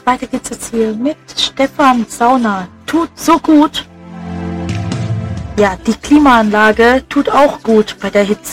weiter geht's jetzt hier mit Stefan Sauna. Tut so gut. Ja, die Klimaanlage tut auch gut bei der Hitze.